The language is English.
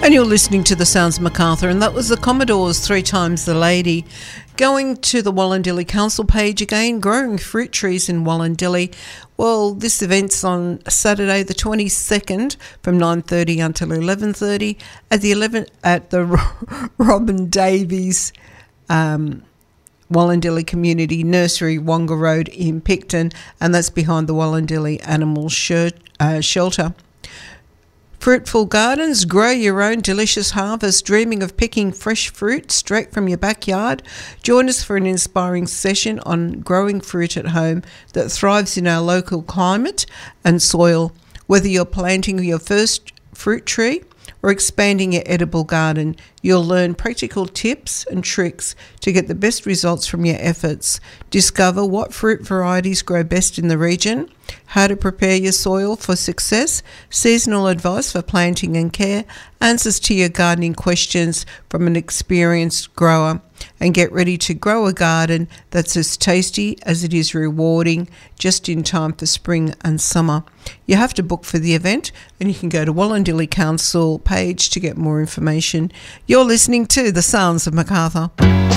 And you're listening to The Sounds of Macarthur, and that was the Commodores, Three Times the Lady. Going to the Wallandilly Council page again, growing fruit trees in Wallandilly. Well, this event's on Saturday the 22nd from 9:30 until 11:30 at the Robin Davies Wallandilly Community Nursery, Wonga Road in Picton, and that's behind the Wallandilly Animal Shelter. Fruitful Gardens, grow your own delicious harvest. Dreaming of picking fresh fruit straight from your backyard? Join us for an inspiring session on growing fruit at home that thrives in our local climate and soil. Whether you're planting your first fruit tree or expanding your edible garden, you'll learn practical tips and tricks to get the best results from your efforts. Discover what fruit varieties grow best in the region, how to prepare your soil for success, seasonal advice for planting and care, answers to your gardening questions from an experienced grower, and get ready to grow a garden that's as tasty as it is rewarding, just in time for spring and summer. You have to book for the event, and you can go to Wallandilly Council page to get more information. You're listening to The Sounds of Macarthur.